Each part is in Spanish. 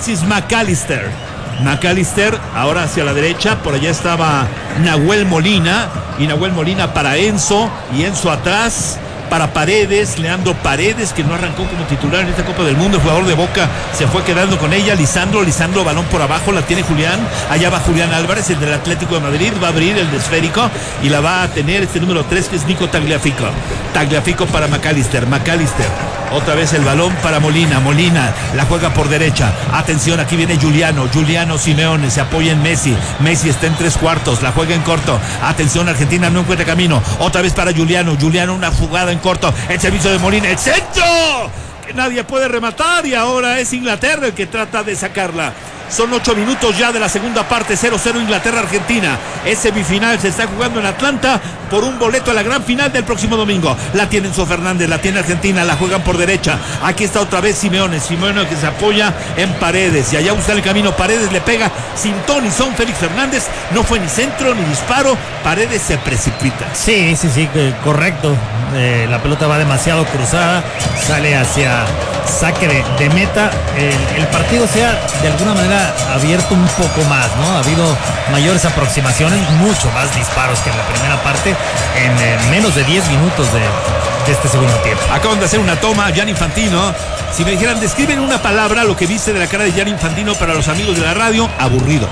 Alexis McAllister. McAllister ahora hacia la derecha, por allá estaba Nahuel Molina, y Nahuel Molina para Enzo, y Enzo atrás para Paredes, Leandro Paredes, que no arrancó como titular en esta Copa del Mundo. El jugador de Boca se fue quedando con ella. Lisandro, balón por abajo, la tiene Julián. Allá va Julián Álvarez, el del Atlético de Madrid. Va a abrir el de esférico y la va a tener este número 3, que es Nico Tagliafico. Tagliafico para McAllister. Otra vez el balón para Molina. La juega por derecha. Atención, aquí viene Juliano Simeone, se apoya en Messi. Messi está en 3/4, la juega en corto. Atención, Argentina no encuentra camino. Otra vez para Juliano, una jugada en corto. El servicio de Molina, el centro, que nadie puede rematar, y ahora es Inglaterra el que trata de sacarla. Son 8 minutos ya de la segunda parte, 0-0 Inglaterra-Argentina. Es semifinal, se está jugando en Atlanta por un boleto a la gran final del próximo domingo. La tiene Enzo Fernández, la tiene Argentina, la juegan por derecha. Aquí está otra vez Simeone que se apoya en Paredes, y allá busca el camino. Paredes le pega sin ton y son. Félix Fernández, no fue ni centro ni disparo. Paredes se precipita. Sí, correcto. La pelota va demasiado cruzada, sale hacia saque de meta. El partido se ha de alguna manera abierto un poco más, ¿no? Ha habido mayores aproximaciones, mucho más disparos que en la primera parte, en menos de 10 minutos de este segundo tiempo. Acaban de hacer una toma, Gianni Infantino. Si me dijeran, describen una palabra lo que viste de la cara de Gianni Infantino para los amigos de la radio: aburrido.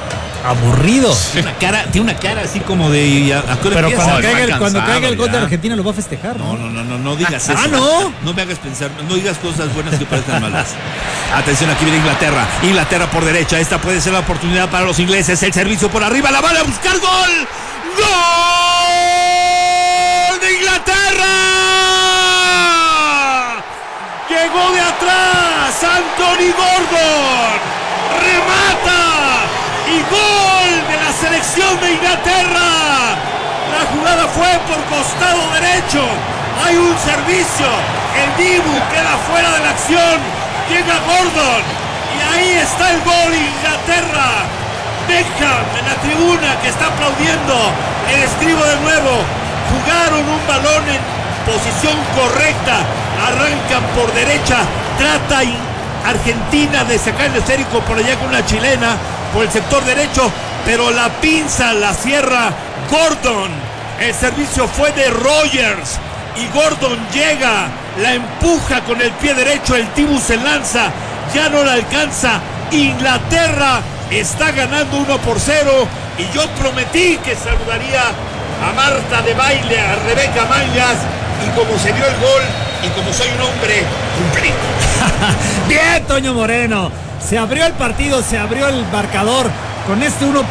Tiene una cara así como de... Pero cuando caiga el gol de Argentina lo va a festejar, ¿no? No digas eso. No me hagas pensar, no digas cosas buenas que parezcan malas. Atención, aquí viene Inglaterra por derecha. Esta puede ser la oportunidad para los ingleses. El servicio por arriba, la van a buscar. ¡Gol! ¡Gol de Inglaterra! Llegó de atrás Anthony Gordon, remata y gol de la selección de Inglaterra. La jugada fue por costado derecho, hay un servicio, el Dibu queda fuera de la acción, llega Gordon y ahí está el gol. Inglaterra. Beckham en la tribuna, que está aplaudiendo, le escribo de nuevo: jugaron un balón en posición correcta, arrancan por derecha, trata Argentina de sacar el esférico por allá con una chilena por el sector derecho, pero la pinza, la cierra Gordon. El servicio fue de Rogers y Gordon llega, la empuja con el pie derecho, el Dibu se lanza, ya no la alcanza. Inglaterra está ganando 1-0, y yo prometí que saludaría a Marta de baile, a Rebeca Mangas, y como se dio el gol y como soy un hombre, cumplí. Bien, Toño Moreno, se abrió el partido, se abrió el marcador con este 1-0,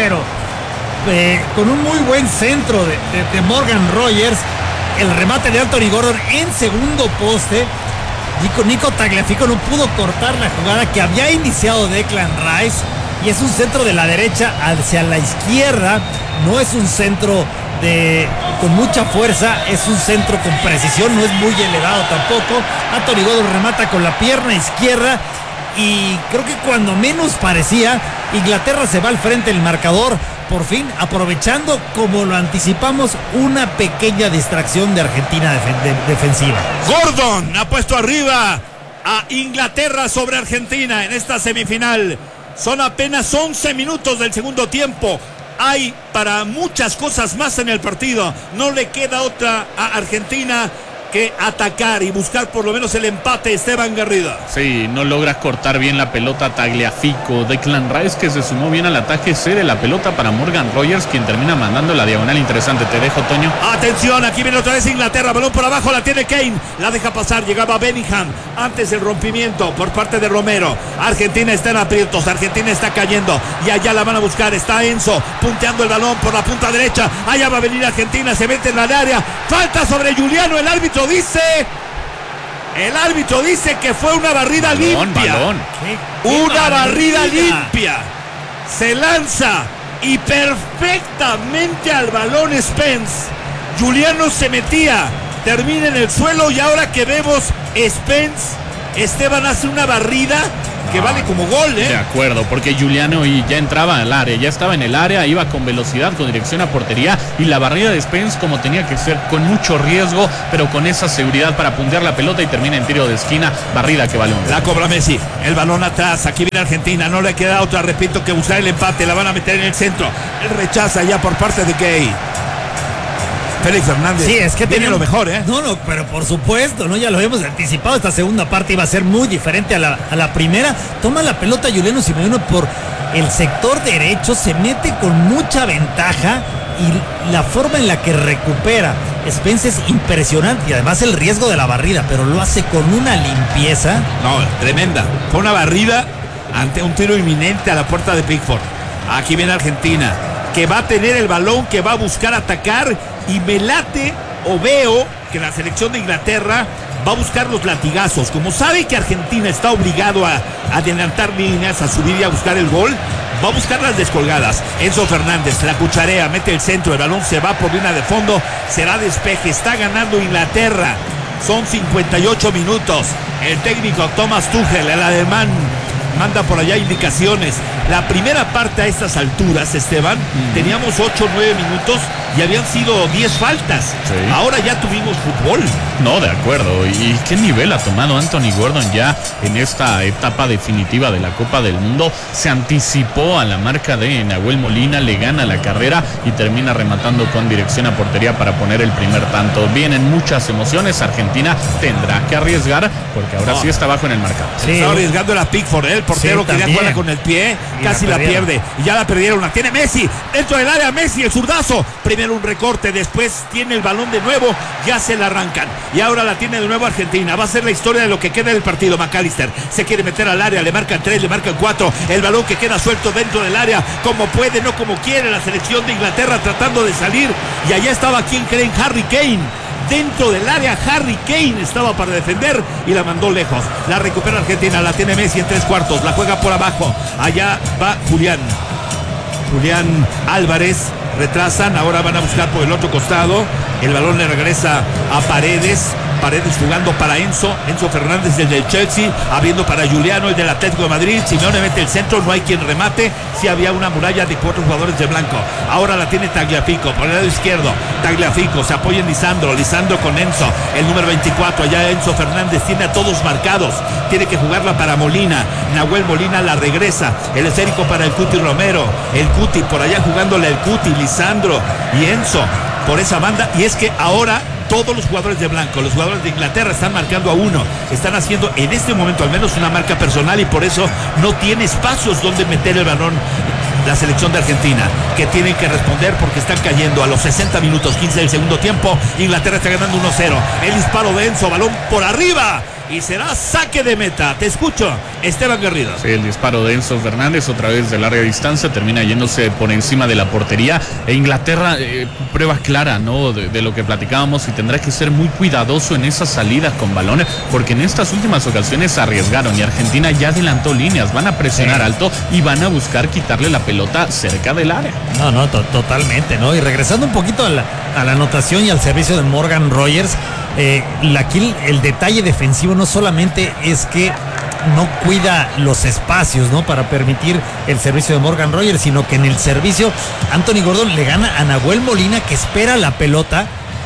con un muy buen centro de Morgan Rogers, el remate de Anthony Gordon en segundo poste. Nico Tagliafico no pudo cortar la jugada que había iniciado Declan Rice, y es un centro de la derecha hacia la izquierda. No es un centro con mucha fuerza, es un centro con precisión, no es muy elevado tampoco. Anthony Gordon remata con la pierna izquierda, y creo que cuando menos parecía, Inglaterra se va al frente del marcador, por fin aprovechando, como lo anticipamos, una pequeña distracción de Argentina defensiva. Gordon ha puesto arriba a Inglaterra sobre Argentina en esta semifinal. Son apenas 11 minutos del segundo tiempo. Hay para muchas cosas más en el partido. No le queda otra a Argentina que atacar y buscar por lo menos el empate. Esteban Garrido. Sí, no logra cortar bien la pelota Tagliafico. Declan Rice, que se sumó bien al ataque, cede la pelota para Morgan Rogers, quien termina mandando la diagonal interesante. Te dejo, Toño. Atención, aquí viene otra vez Inglaterra, balón por abajo, la tiene Kane, la deja pasar, llegaba Bellingham, antes el rompimiento por parte de Romero. Argentina está en aprietos, Argentina está cayendo, y allá la van a buscar. Está Enzo punteando el balón por la punta derecha, allá va a venir Argentina, se mete en el área, falta sobre Juliano. El árbitro dice que fue una barrida limpia. Una barrida limpia. Se lanza y perfectamente al balón Spence. Juliano se metía, termina en el suelo, y ahora que vemos Spence, Esteban hace una barrida que vale como gol, De acuerdo, porque Giuliano ya entraba al área, ya estaba en el área, iba con velocidad, con dirección a portería, y la barrida de Spence como tenía que ser, con mucho riesgo, pero con esa seguridad para puntear la pelota y termina en tiro de esquina, barrida que vale un gol. La cobra Messi, el balón atrás, aquí viene Argentina, no le queda otra, repito, que buscar el empate, la van a meter en el centro, el rechaza ya por parte de Gay. Félix Fernández. Sí, es que tiene lo mejor, No, pero por supuesto, ¿no? Ya lo habíamos anticipado. Esta segunda parte iba a ser muy diferente a la primera. Toma la pelota Giuliano Simeone por el sector derecho, se mete con mucha ventaja y la forma en la que recupera Spence es impresionante y además el riesgo de la barrida, pero lo hace con una limpieza. No, tremenda. Fue una barrida ante un tiro inminente a la puerta de Pickford. Aquí viene Argentina, que va a tener el balón, que va a buscar atacar, y me late o veo que la selección de Inglaterra va a buscar los latigazos. Como sabe que Argentina está obligado a adelantar líneas, a subir y a buscar el gol, va a buscar las descolgadas. Enzo Fernández la cucharea, mete el centro, el balón se va por línea de fondo, será despeje, está ganando Inglaterra. Son 58 minutos. El técnico Thomas Tuchel, el alemán, manda por allá indicaciones. La primera parte a estas alturas, Esteban, teníamos 8 o 9 minutos y habían sido 10 faltas. Sí. Ahora ya tuvimos fútbol. No, de acuerdo. ¿Y qué nivel ha tomado Anthony Gordon ya en esta etapa definitiva de la Copa del Mundo? Se anticipó a la marca de Nahuel Molina, le gana la carrera y termina rematando con dirección a portería para poner el primer tanto. Vienen muchas emociones. Argentina tendrá que arriesgar porque ahora sí está abajo en el marcador. Sí. Está arriesgando la Pickford, el portero quería jugarla con el pie, y casi la pierde. Y ya la perdieron. La tiene Messi dentro del área. Messi, el zurdazo. Primero un recorte, después tiene el balón de nuevo, ya se la arrancan. Y ahora la tiene de nuevo Argentina. Va a ser la historia de lo que queda del partido. McAllister se quiere meter al área, le marcan 3, le marcan 4. El balón que queda suelto dentro del área, como puede, no como quiere. La selección de Inglaterra tratando de salir. Y allá estaba, ¿quién creen? Harry Kane. Dentro del área, Harry Kane estaba para defender y la mandó lejos. La recupera Argentina, la tiene Messi en 3/4, la juega por abajo. Allá va Julián Álvarez. Retrasan, ahora van a buscar por el otro costado. El balón le regresa a Paredes jugando para Enzo Fernández, el del Chelsea, abriendo para Giuliano, el del Atlético de Madrid. Simeone mete el centro, no hay quien remate. Sí había una muralla de 4 jugadores de blanco. Ahora la tiene Tagliafico por el lado izquierdo. Tagliafico se apoya en Lisandro con Enzo, el número 24. Allá Enzo Fernández tiene a todos marcados, tiene que jugarla para Molina. Nahuel Molina la regresa, el esférico para el Cuti Romero, el Cuti por allá jugándole el Cuti, Lisandro y Enzo por esa banda. Y es que ahora todos los jugadores de blanco, los jugadores de Inglaterra están marcando a uno, están haciendo en este momento al menos una marca personal y por eso no tiene espacios donde meter el balón la selección de Argentina, que tienen que responder porque están cayendo a los 60 minutos 15 del segundo tiempo. Inglaterra está ganando 1-0. El disparo de Enzo, balón por arriba y será saque de meta. Te escucho, Esteban Garrido. Sí, el disparo de Enzo Fernández otra vez de larga distancia termina yéndose por encima de la portería. E Inglaterra, prueba clara, ¿no? De lo que platicábamos, y tendrá que ser muy cuidadoso en esas salidas con balones, porque en estas últimas ocasiones arriesgaron y Argentina ya adelantó líneas, van a presionar alto y van a buscar quitarle la pelota cerca del área. No, totalmente, ¿no? Y regresando un poquito a la anotación y al servicio de Morgan Rogers, aquí el detalle defensivo no solamente es que no cuida los espacios, ¿no? Para permitir el servicio de Morgan Rogers, sino que en el servicio Anthony Gordon le gana a Nahuel Molina, que espera la pelota,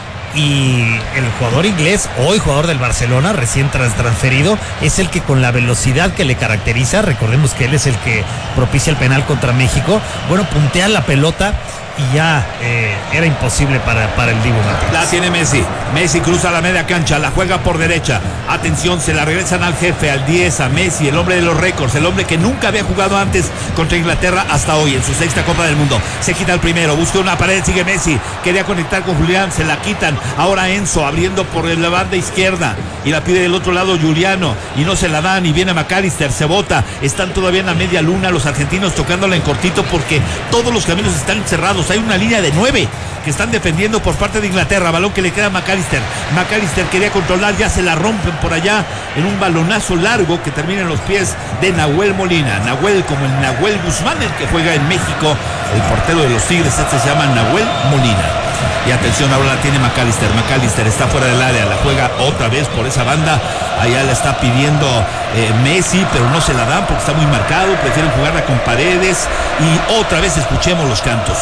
y el jugador inglés, hoy jugador del Barcelona, recién transferido, es el que con la velocidad que le caracteriza, recordemos que él es el que propicia el penal contra México, bueno, puntea la pelota y ya era imposible para el Dibu Martínez. La tiene Messi cruza la media cancha, la juega por derecha, atención, se la regresan al jefe, al 10, a Messi, el hombre de los récords, el hombre que nunca había jugado antes contra Inglaterra hasta hoy en su 6ª Copa del Mundo. Se quita el primero, busca una pared, sigue Messi, quería conectar con Julián, se la quitan. Ahora Enzo abriendo por la banda izquierda y la pide del otro lado Giuliano y no se la dan, y viene McAllister, se bota. Están todavía en la media luna los argentinos tocándola en cortito porque todos los caminos están cerrados. Hay una línea de 9 que están defendiendo por parte de Inglaterra. Balón que le queda a McAllister quería controlar, ya se la rompen por allá en un balonazo largo que termina en los pies de Nahuel Molina. Nahuel, como el Nahuel Guzmán, el que juega en México, el portero de los Tigres. Este se llama Nahuel Molina. Y atención, ahora la tiene McAllister. McAllister está fuera del área, la juega otra vez por esa banda. Allá la está pidiendo Messi, pero no se la dan porque está muy marcado. Prefieren jugarla con Paredes. Y otra vez escuchemos los cantos.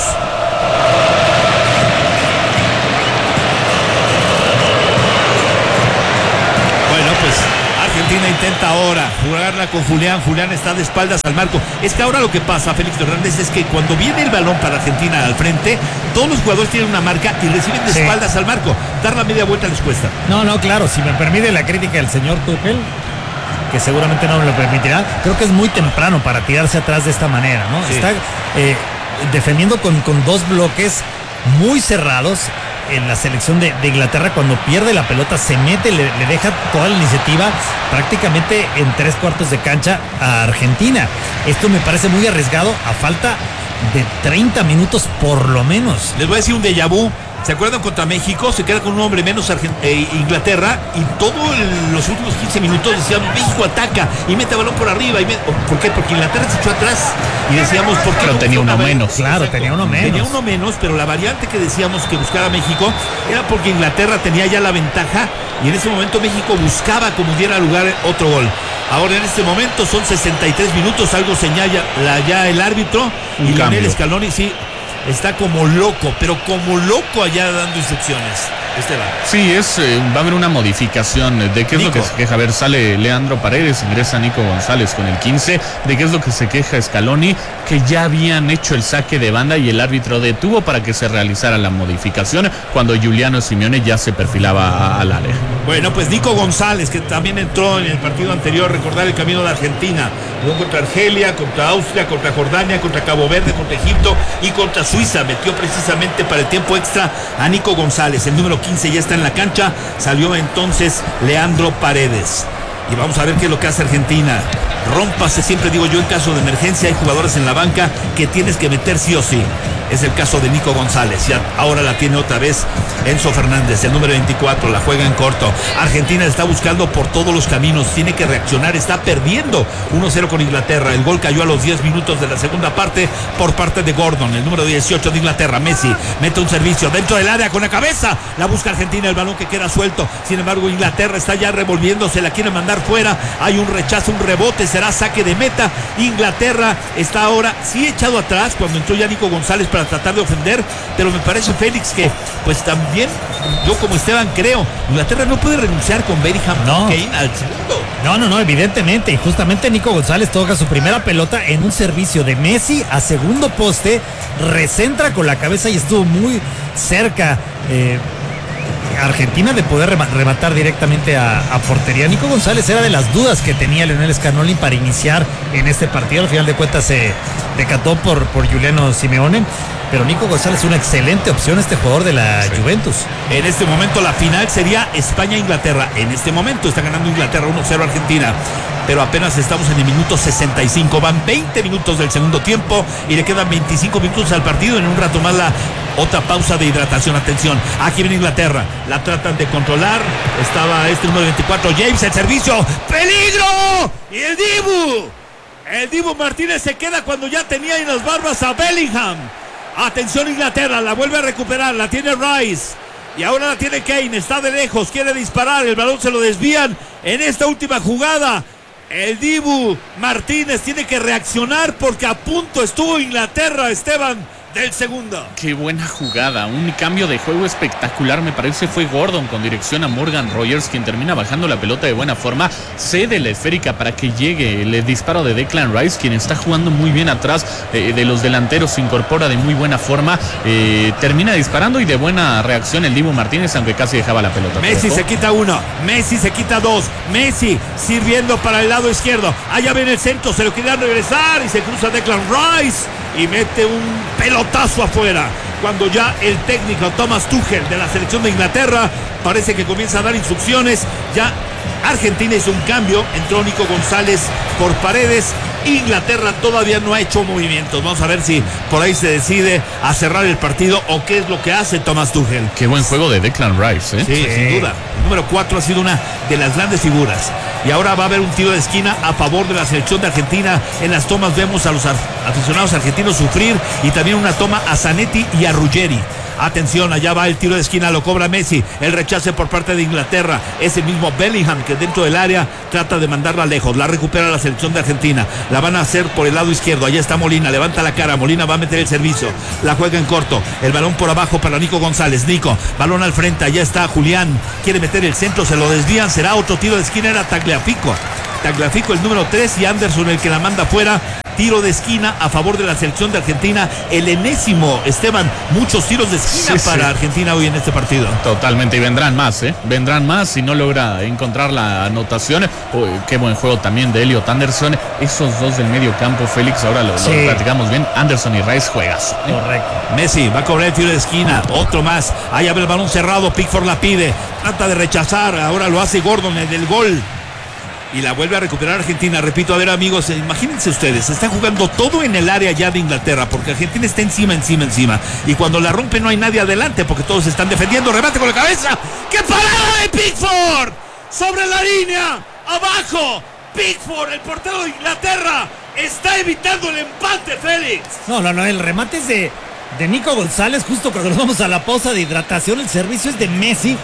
Bueno, pues Argentina intenta ahora jugarla con Julián. Julián está de espaldas al marco. Es que ahora lo que pasa, Félix Fernández, es que cuando viene el balón para Argentina al frente, todos los jugadores tienen una marca y reciben de espaldas al marco. Dar la media vuelta les cuesta. No, claro, si me permite la crítica del señor Tuchel, que seguramente no me lo permitirá, creo que es muy temprano para tirarse atrás de esta manera, ¿no? Sí. Está defendiendo con dos bloques muy cerrados. En la selección de Inglaterra, cuando pierde la pelota, se mete, le deja toda la iniciativa prácticamente en 3/4 de cancha a Argentina. Esto me parece muy arriesgado a falta de 30 minutos por lo menos. Les voy a decir un déjà vu. ¿Se acuerdan contra México? Se queda con un hombre menos Inglaterra y todos los últimos 15 minutos decían México ataca y mete balón por arriba. ¿Por qué? Porque Inglaterra se echó atrás y decíamos ¿por qué? Pero tenía uno menos. Claro, tenía uno menos. Tenía uno menos, pero la variante que decíamos que buscara México era porque Inglaterra tenía ya la ventaja y en ese momento México buscaba como diera lugar otro gol. Ahora en este momento son 63 minutos, algo señala ya el árbitro y Lionel Scaloni sí está como loco, pero como loco allá dando instrucciones. Esteban. Sí, va a haber una modificación. ¿De qué es lo que se queja? A ver, sale Leandro Paredes, ingresa Nico González con el 15. ¿De qué es lo que se queja Scaloni? Que ya habían hecho el saque de banda y el árbitro detuvo para que se realizara la modificación cuando Giuliano Simeone ya se perfilaba al área. Bueno, pues Nico González, que también entró en el partido anterior, recordar el camino de Argentina. Luego contra Argelia, contra Austria, contra Jordania, contra Cabo Verde, contra Egipto y contra Suiza. Metió precisamente para el tiempo extra a Nico González. El número 15 ya está en la cancha. Salió entonces Leandro Paredes. Y vamos a ver qué es lo que hace Argentina. Rómpase, siempre digo yo, en caso de emergencia hay jugadores en la banca que tienes que meter sí o sí. Es el caso de Nico González. Y ahora la tiene otra vez Enzo Fernández, el número 24, la juega en corto. Argentina está buscando por todos los caminos, tiene que reaccionar, está perdiendo 1-0 con Inglaterra. El gol cayó a los 10 minutos de la segunda parte por parte de Gordon, el número 18 de Inglaterra. Messi mete un servicio dentro del área con la cabeza, la busca Argentina, el balón que queda suelto. Sin embargo, Inglaterra está ya revolviéndose, la quiere mandar fuera. Hay un rechazo, un rebote, será saque de meta. Inglaterra está ahora sí echado atrás cuando entró ya Nico González para tratar de ofender, pero me parece, Félix, que pues también yo como Esteban creo, Inglaterra no puede renunciar con Bellingham Kane al segundo. No, evidentemente, y justamente Nico González toca su primera pelota en un servicio de Messi a segundo poste, recentra con la cabeza y estuvo muy cerca Argentina de poder rematar directamente a portería. Nico González era de las dudas que tenía Lionel Scaloni para iniciar en este partido. Al final de cuentas se decantó por Giuliano Simeone, pero Nico González es una excelente opción, este jugador de la Juventus. En este momento la final sería España-Inglaterra. En este momento está ganando Inglaterra 1-0 Argentina, pero apenas estamos en el minuto 65. Van 20 minutos del segundo tiempo y le quedan 25 minutos al partido. En un rato más la otra pausa de hidratación. Atención, aquí viene Inglaterra, la tratan de controlar. Estaba este número 24, James, el servicio, ¡peligro! Y el Dibu Martínez se queda cuando ya tenía en las barbas a Bellingham. Atención Inglaterra, la vuelve a recuperar, la tiene Rice y ahora la tiene Kane, está de lejos, quiere disparar, el balón se lo desvían en esta última jugada. El Dibu Martínez tiene que reaccionar porque a punto estuvo Inglaterra, Esteban, del segundo. Qué buena jugada, un cambio de juego espectacular, me parece fue Gordon con dirección a Morgan Rogers, quien termina bajando la pelota de buena forma, cede la esférica para que llegue el disparo de Declan Rice, quien está jugando muy bien atrás de los delanteros, se incorpora de muy buena forma, termina disparando y de buena reacción el Dibu Martínez, aunque casi dejaba la pelota. Messi se quita uno, Messi se quita dos, Messi sirviendo para el lado izquierdo, allá viene el centro, se lo querían regresar y se cruza Declan Rice y mete un pelotazo afuera, cuando ya el técnico Thomas Tuchel de la selección de Inglaterra parece que comienza a dar instrucciones. Ya Argentina hizo un cambio, entró Nico González por Paredes. Inglaterra todavía no ha hecho movimientos. Vamos a ver si por ahí se decide a cerrar el partido o qué es lo que hace Thomas Tuchel. Qué buen juego de Declan Rice, ¿eh? Sí, sin duda. El número 4 ha sido una de las grandes figuras. Y ahora va a haber un tiro de esquina a favor de la selección de Argentina. En las tomas vemos a los aficionados argentinos sufrir y también una toma a Zanetti y a Ruggeri. Atención, allá va el tiro de esquina, lo cobra Messi. El rechace por parte de Inglaterra. Ese mismo Bellingham que dentro del área trata de mandarla lejos. La recupera la selección de Argentina. La van a hacer por el lado izquierdo. Allá está Molina, levanta la cara. Molina va a meter el servicio. La juega en corto. El balón por abajo para Nico González. Nico, balón al frente. Allá está Julián. Quiere meter el centro, se lo desvían. Será otro tiro de esquina. Era Tagliafico, el número 3, y Anderson el que la manda fuera. Tiro de esquina a favor de la selección de Argentina. El enésimo, Esteban, muchos tiros de esquina para Argentina hoy en este partido. Totalmente, y vendrán más, vendrán más si no logra encontrar la anotación. Qué buen juego también de Elliot Anderson. Esos dos del medio campo, Félix, ahora lo platicamos bien. Anderson y Rice juegas. Correcto. Messi va a cobrar el tiro de esquina, otro más. Ahí abre el balón cerrado, Pickford la pide, trata de rechazar, ahora lo hace Gordon, el del gol. Y la vuelve a recuperar Argentina. Repito, a ver, amigos, imagínense ustedes, se está jugando todo en el área ya de Inglaterra, porque Argentina está encima. Y cuando la rompe no hay nadie adelante, porque todos están defendiendo. Remate con la cabeza. ¡Qué parada de Pickford! Sobre la línea, abajo. Pickford, el portero de Inglaterra, está evitando el empate, Félix. No, el remate es de Nico González, justo cuando nos vamos a la pausa de hidratación. El servicio es de Messi,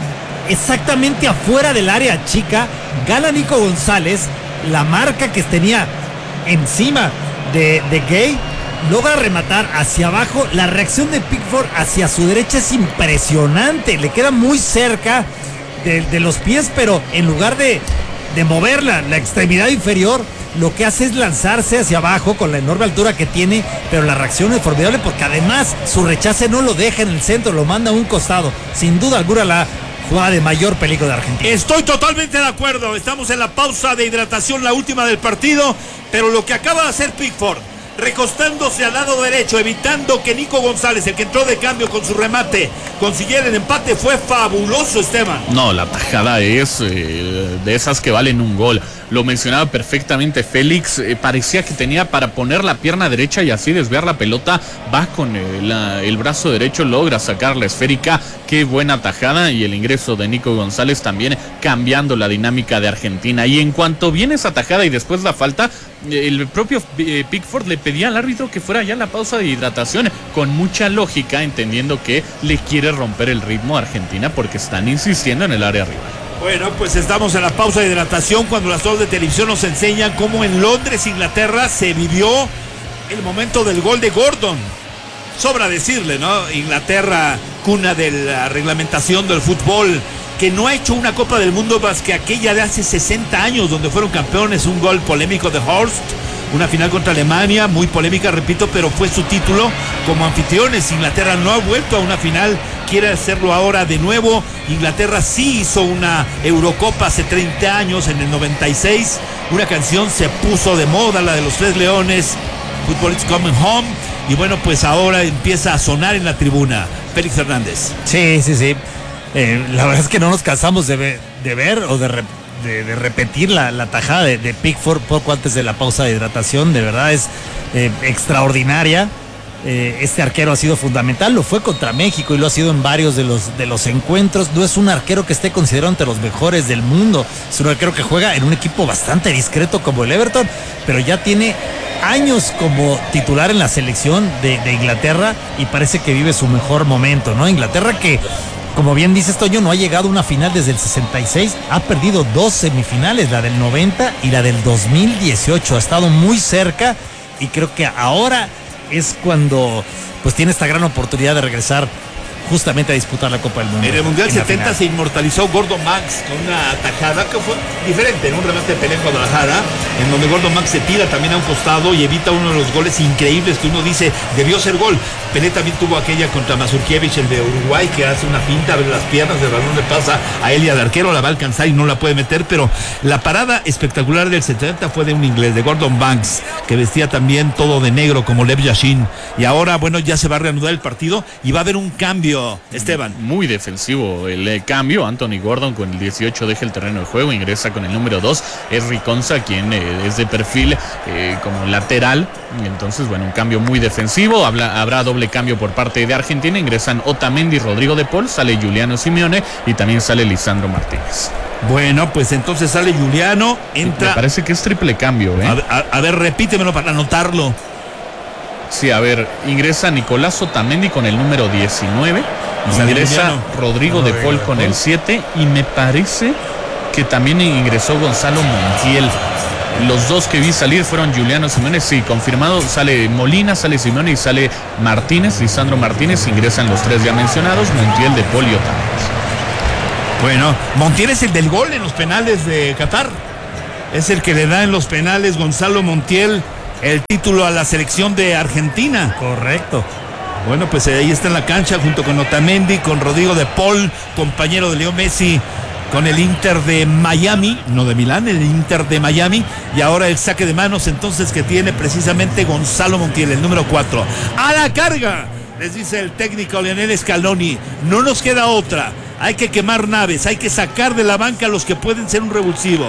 exactamente afuera del área chica. Gana Nico González, la marca que tenía encima de Gay, logra rematar hacia abajo. La reacción de Pickford hacia su derecha es impresionante, le queda muy cerca de los pies, pero en lugar de mover la extremidad inferior, lo que hace es lanzarse hacia abajo con la enorme altura que tiene, pero la reacción es formidable, porque además su rechace no lo deja en el centro, lo manda a un costado. Sin duda alguna la jugada de mayor peligro de Argentina. Estoy totalmente de acuerdo. Estamos en la pausa de hidratación, la última del partido, pero lo que acaba de hacer Pickford, recostándose al lado derecho, evitando que Nico González, el que entró de cambio con su remate, consiguiera el empate, fue fabuloso, Esteban. No, la tajada es de esas que valen un gol. Lo mencionaba perfectamente Félix, parecía que tenía para poner la pierna derecha y así desviar la pelota. Va con el brazo derecho, logra sacar la esférica. Qué buena tajada, y el ingreso de Nico González también cambiando la dinámica de Argentina. Y en cuanto viene esa tajada y después la falta, el propio Pickford le pedía al árbitro que fuera ya la pausa de hidratación, con mucha lógica, entendiendo que le quiere romper el ritmo a Argentina porque están insistiendo en el área rival. Bueno, pues estamos en la pausa de hidratación, cuando las dos de televisión nos enseñan cómo en Londres, Inglaterra, se vivió el momento del gol de Gordon. Sobra decirle, ¿no? Inglaterra, cuna de la reglamentación del fútbol, que no ha hecho una Copa del Mundo más que aquella de hace 60 años, donde fueron campeones. Un gol polémico de Horst, una final contra Alemania, muy polémica, repito, pero fue su título como anfitriones. Inglaterra no ha vuelto a una final, quiere hacerlo ahora de nuevo. Inglaterra sí hizo una Eurocopa hace 30 años, en el 96. Una canción se puso de moda, la de los Tres Leones, Football is Coming Home, y bueno, pues ahora empieza a sonar en la tribuna. Félix Hernández. Sí. La verdad es que no nos cansamos de ver o de repetir la tajada de Pickford poco antes de la pausa de hidratación. De verdad es extraordinaria. Este arquero ha sido fundamental, lo fue contra México y lo ha sido en varios de los encuentros. No es un arquero que esté considerado entre los mejores del mundo, es un arquero que juega en un equipo bastante discreto como el Everton, pero ya tiene años como titular en la selección de Inglaterra y parece que vive su mejor momento, ¿no? Inglaterra que, como bien dices, Toño, no ha llegado a una final desde el 66, ha perdido 2 semifinales, la del 90 y la del 2018, ha estado muy cerca, y creo que ahora es cuando pues tiene esta gran oportunidad de regresar justamente a disputar la Copa del Mundo. En el Mundial 70 se inmortalizó Gordon Banks con una tajada que fue diferente, en un remate de Pelé en Guadalajara, en donde Gordon Banks se tira también a un costado y evita uno de los goles increíbles que uno dice debió ser gol. Pelé también tuvo aquella contra Mazurkiewicz, el de Uruguay, que hace una pinta, abre las piernas, el balón le pasa a él y al arquero, la va a alcanzar y no la puede meter, pero la parada espectacular del 70 fue de un inglés, de Gordon Banks, que vestía también todo de negro como Lev Yashin. Y ahora, bueno, ya se va a reanudar el partido y va a haber un cambio, Esteban. Muy defensivo el cambio. Anthony Gordon con el 18 deja el terreno de juego, ingresa con el número 2, es Riconza, quien es de perfil como lateral. Entonces, bueno, un cambio muy defensivo. Habrá doble cambio por parte de Argentina. Ingresan Otamendi, Rodrigo de Paul, sale Giuliano Simeone y también sale Lisandro Martínez. Bueno, pues entonces sale Giuliano, entra. Me parece que es triple cambio, A ver, repítemelo para anotarlo. Sí, a ver, ingresa Nicolás Otamendi con el número 19, ingresa Rodrigo de Paul con el 7 y me parece que también ingresó Gonzalo Montiel. Los dos que vi salir fueron Juliano Simeone, sí, confirmado, sale Molina, sale Simeone y sale Martínez, Lisandro Martínez, ingresan los tres ya mencionados, Montiel, de Paul y Otamendi. Bueno, Montiel es el del gol en los penales de Qatar. Es el que le da en los penales, Gonzalo Montiel, el título a la selección de Argentina. Correcto. Bueno, pues ahí está en la cancha junto con Otamendi, con Rodrigo de Paul, compañero de Leo Messi con el Inter de Miami, no de Milán, el Inter de Miami, y ahora el saque de manos entonces que tiene precisamente Gonzalo Montiel, el número 4. A la carga, les dice el técnico Lionel Scaloni, no nos queda otra, hay que quemar naves, hay que sacar de la banca a los que pueden ser un revulsivo.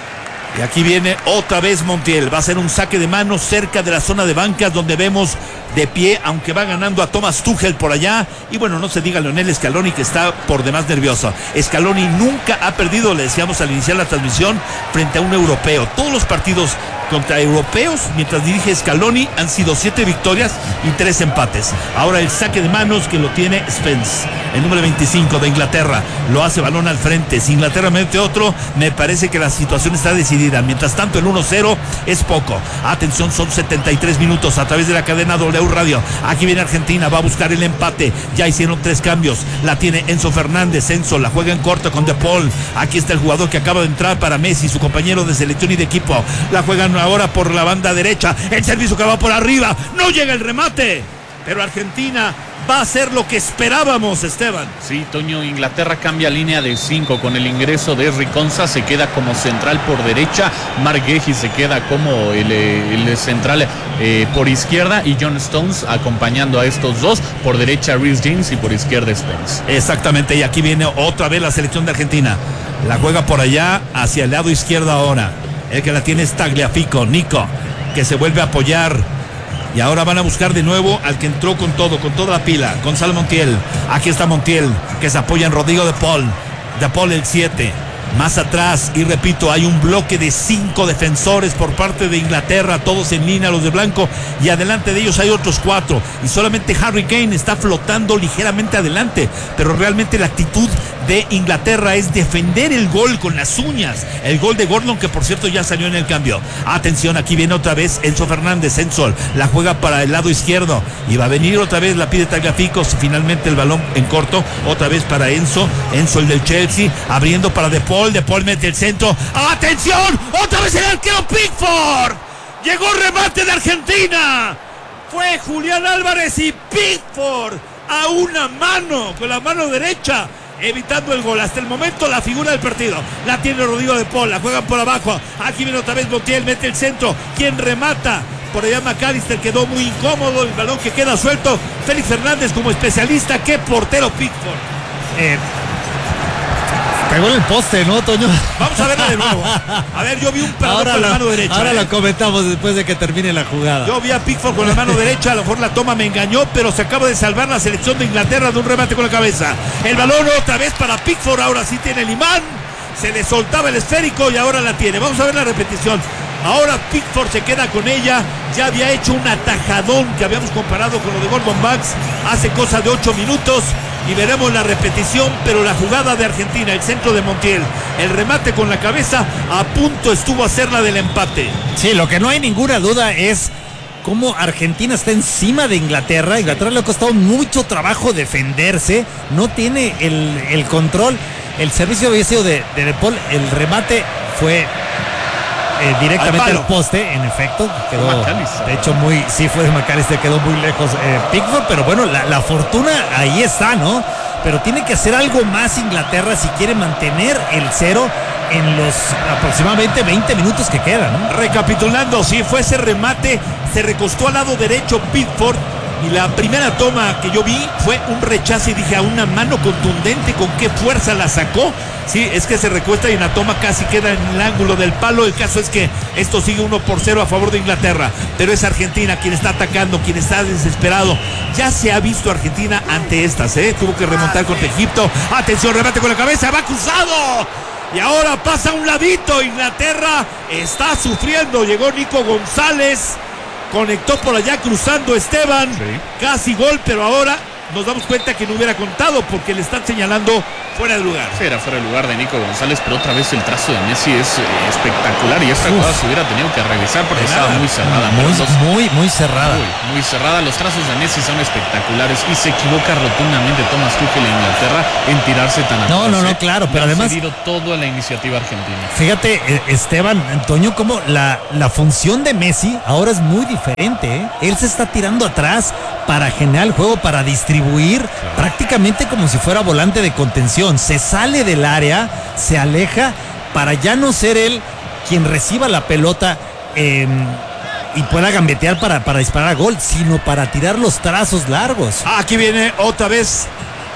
Y aquí viene otra vez Montiel, va a ser un saque de manos cerca de la zona de bancas donde vemos de pie, aunque va ganando a Thomas Tuchel por allá, y bueno, no se diga Lionel Scaloni que está por demás nervioso. Scaloni nunca ha perdido, le decíamos al iniciar la transmisión, frente a un europeo. Todos los partidos contra europeos, mientras dirige Scaloni, han sido 7 victorias y 3 empates. Ahora el saque de manos que lo tiene Spence, el número 25 de Inglaterra, lo hace balón al frente. Si Inglaterra mete otro, me parece que la situación está decidida. Mientras tanto el 1-0 es poco. Atención, son 73 minutos a través de la cadena W Radio. Aquí viene Argentina, va a buscar el empate. Ya hicieron 3 cambios. La tiene Enzo Fernández. Enzo la juega en corto con De Paul. Aquí está el jugador que acaba de entrar para Messi, su compañero de selección y de equipo. La juegan ahora por la banda derecha. El servicio que va por arriba. No llega el remate. Pero Argentina va a hacer lo que esperábamos, Esteban. Sí, Toño, Inglaterra cambia línea de 5 con el ingreso de Riconza, se queda como central por derecha, Mark Guehi se queda como el central por izquierda y John Stones acompañando a estos dos, por derecha Reece James y por izquierda Spence. Exactamente, y aquí viene otra vez la selección de Argentina. La juega por allá hacia el lado izquierdo ahora. El que la tiene es Tagliafico, Nico, que se vuelve a apoyar. Y ahora van a buscar de nuevo al que entró con todo, con toda la pila, Gonzalo Montiel. Aquí está Montiel, que se apoya en Rodrigo de Paul. De Paul el 7. Más atrás, y repito, hay un bloque de 5 defensores por parte de Inglaterra, todos en línea, los de blanco, y adelante de ellos hay otros 4, y solamente Harry Kane está flotando ligeramente adelante, pero realmente la actitud de Inglaterra es defender el gol con las uñas, el gol de Gordon, que por cierto ya salió en el cambio. Atención, aquí viene otra vez Enzo Fernández. Enzo la juega para el lado izquierdo, y va a venir otra vez, la pide Tagliafico, finalmente el balón en corto, otra vez para Enzo el del Chelsea, abriendo para De Paul. De Paul mete el centro. ¡Atención! ¡Otra vez el arquero Pickford! ¡Llegó el remate de Argentina! Fue Julián Álvarez y Pickford a una mano, con la mano derecha, evitando el gol. Hasta el momento la figura del partido la tiene Rodrigo de Paul, la juegan por abajo. Aquí viene otra vez Montiel, mete el centro. ¿Quién remata? Por allá McAllister, quedó muy incómodo, el balón que queda suelto. Félix Fernández como especialista. ¡Qué portero Pickford! Pegó en el poste, ¿no, Toño? Vamos a verla de nuevo. A ver, yo vi un pelador con la mano derecha. Ahora lo comentamos después de que termine la jugada. Yo vi a Pickford con la mano derecha, a lo mejor la toma me engañó, pero se acaba de salvar la selección de Inglaterra de un remate con la cabeza. El balón otra vez para Pickford, ahora sí tiene el imán. Se le soltaba el esférico y ahora la tiene. Vamos a ver la repetición. Ahora Pickford se queda con ella. Ya había hecho un atajadón que habíamos comparado con lo de Gordon Banks hace cosa de 8 minutos. Y veremos la repetición, pero la jugada de Argentina, el centro de Montiel, el remate con la cabeza, a punto estuvo a ser la del empate. Sí, lo que no hay ninguna duda es cómo Argentina está encima de Inglaterra. Inglaterra le ha costado mucho trabajo defenderse, no tiene el control. El servicio había sido de Paul, el remate fue directamente al poste, en efecto, quedó, de hecho fue de McAllister, quedó muy lejos Pickford, pero bueno, la fortuna ahí está, ¿no? Pero tiene que hacer algo más Inglaterra si quiere mantener el 0 en los aproximadamente 20 minutos que quedan, ¿no? Recapitulando, sí, fue ese remate, se recostó al lado derecho Pickford, y la primera toma que yo vi fue un rechazo y dije, a una mano contundente, ¿con qué fuerza la sacó? Sí, es que se recuesta y en la toma casi queda en el ángulo del palo. El caso es que esto sigue 1-0 a favor de Inglaterra, pero es Argentina quien está atacando, quien está desesperado. Ya se ha visto Argentina ante estas, tuvo que remontar contra Egipto. Atención, remate con la cabeza, va cruzado. Y ahora pasa a un ladito. Inglaterra está sufriendo. Llegó Nico González conectó por allá cruzando Esteban, casi gol, pero ahora nos damos cuenta que no hubiera contado porque le están señalando fuera de lugar. Sí, era fuera de lugar de Nico González, pero otra vez el trazo de Messi es espectacular y esta jugada se hubiera tenido que revisar porque estaba muy cerrada. Muy cerrada. Muy cerrada. Los trazos de Messi son espectaculares y se equivoca rotundamente Thomas Tuchel en Inglaterra en tirarse tan atrás. No, claro, pero además ha cedido todo a la iniciativa argentina. Fíjate, Esteban, Antonio, como la función de Messi ahora es muy diferente, ¿eh? Él se está tirando atrás para generar el juego, para distribuir, prácticamente como si fuera volante de contención. Se sale del área, se aleja para ya no ser él quien reciba la pelota y pueda gambetear para disparar a gol, sino para tirar los trazos largos. Aquí viene otra vez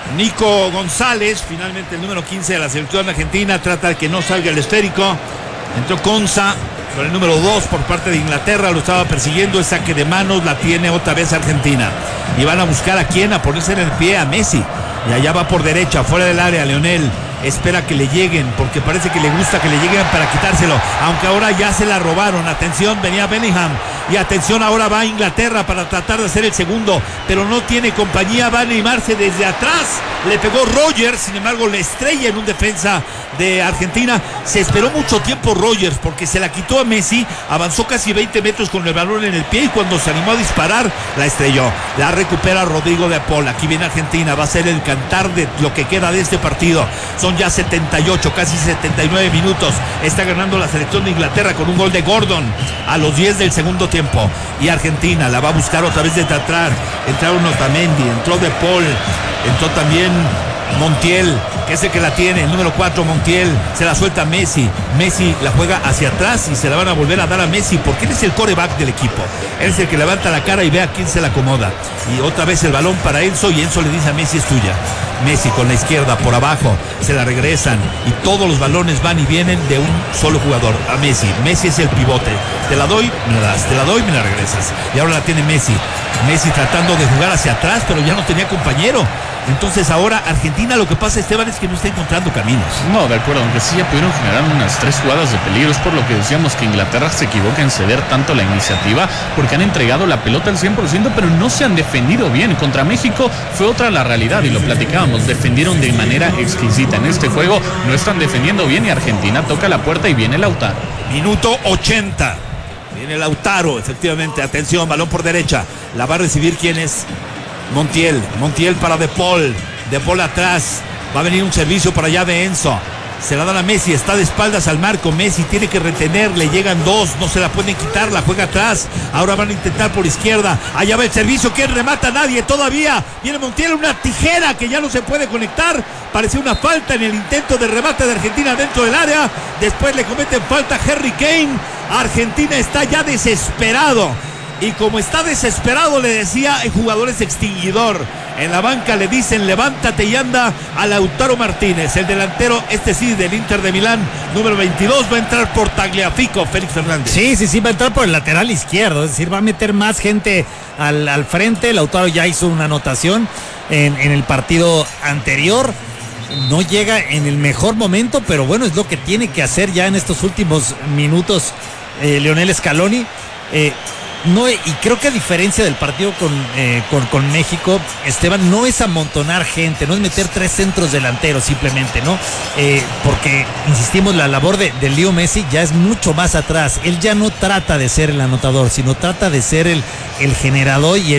Nico González, finalmente el número 15 de la selección argentina, trata de que no salga el esférico. Entró Konsa con el número 2 por parte de Inglaterra, lo estaba persiguiendo, el saque de manos, la tiene otra vez Argentina. Y van a buscar a quién, a ponerse en el pie a Messi. Y allá va por derecha, fuera del área, Lionel. Espera que le lleguen, porque parece que le gusta que le lleguen para quitárselo, aunque ahora ya se la robaron. Atención, venía Bellingham, y atención, ahora va a Inglaterra para tratar de hacer el segundo, pero no tiene compañía, va a animarse desde atrás, le pegó Rogers, sin embargo le estrella en un defensa de Argentina. Se esperó mucho tiempo Rogers, porque se la quitó a Messi, avanzó casi 20 metros con el balón en el pie, y cuando se animó a disparar, la estrelló. La recupera Rodrigo de Paul. Aquí viene Argentina, va a ser el cantar de lo que queda de este partido. Son ya 78, casi 79 minutos. Está ganando la selección de Inglaterra con un gol de Gordon a los 10 del segundo tiempo. Y Argentina la va a buscar otra vez desde atrás. Entraron Otamendi, entró De Paul, entró también Montiel, que es el que la tiene, el número 4, Montiel. Se la suelta a Messi. Messi la juega hacia atrás y se la van a volver a dar a Messi, porque él es el quarterback del equipo. Él es el que levanta la cara y ve a quién se la acomoda. Y otra vez el balón para Enzo, y Enzo le dice a Messi: es tuya. Messi con la izquierda por abajo, se la regresan y todos los balones van y vienen de un solo jugador, a Messi. Messi es el pivote, te la doy, me la das, te la doy, me la regresas. Y ahora la tiene Messi. Messi tratando de jugar hacia atrás, pero ya no tenía compañero. Entonces ahora Argentina, lo que pasa, Esteban, es que no está encontrando caminos. No, de acuerdo, aunque sí ya pudieron generar unas 3 jugadas de peligro. Es por lo que decíamos que Inglaterra se equivoca en ceder tanto la iniciativa, porque han entregado la pelota al 100%, pero no se han defendido bien. Contra México fue otra la realidad y lo platicábamos, defendieron de manera exquisita. En este juego no están defendiendo bien y Argentina toca la puerta y viene Lautaro. Minuto 80. Viene Lautaro, efectivamente. Atención, balón por derecha. La va a recibir, ¿quién es? Montiel para De Paul atrás, va a venir un servicio por allá de Enzo, se la dan a Messi, está de espaldas al marco, Messi tiene que retener, le llegan dos, no se la pueden quitar, la juega atrás, ahora van a intentar por izquierda, allá va el servicio, ¿quién remata? Nadie todavía, viene Montiel, una tijera que ya no se puede conectar, parecía una falta en el intento de remate de Argentina dentro del área, después le cometen falta a Harry Kane. Argentina está ya desesperado. Y como está desesperado, le decía, el jugador es extinguidor. En la banca le dicen: levántate y anda a Lautaro Martínez. El delantero, sí, del Inter de Milán, número 22, va a entrar por Tagliafico, Félix Fernández. Sí, va a entrar por el lateral izquierdo. Es decir, va a meter más gente al frente. Lautaro ya hizo una anotación en el partido anterior. No llega en el mejor momento, pero bueno, es lo que tiene que hacer ya en estos últimos minutos Lionel Scaloni. No, y creo que a diferencia del partido con México, Esteban, no es amontonar gente, no es meter 3 centros delanteros simplemente, ¿no? Porque, insistimos, la labor de Leo Messi ya es mucho más atrás. Él ya no trata de ser el anotador, sino trata de ser el generador y